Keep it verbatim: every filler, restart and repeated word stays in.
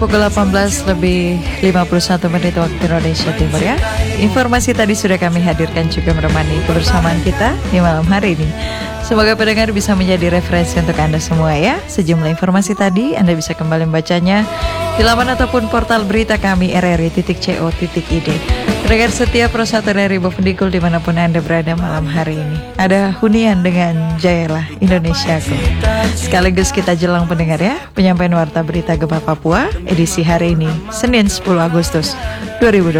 Pukul delapan belas lebih lima puluh satu menit waktu Indonesia Timur ya. Informasi tadi sudah kami hadirkan juga menemani kebersamaan kita di malam hari ini. Semoga pendengar bisa menjadi referensi untuk Anda semua ya. Sejumlah informasi tadi Anda bisa kembali membacanya di laman ataupun portal berita kami r r i titik co titik i d. Pendengar setiap persatu R R I Bovendigul dimanapun Anda berada malam hari ini. Ada hunian dengan Jayalah Indonesiaku. Sekaligus kita jelang pendengar ya, penyampaian warta berita Gempa Papua edisi hari ini, Senin sepuluh Agustus dua ribu dua puluh.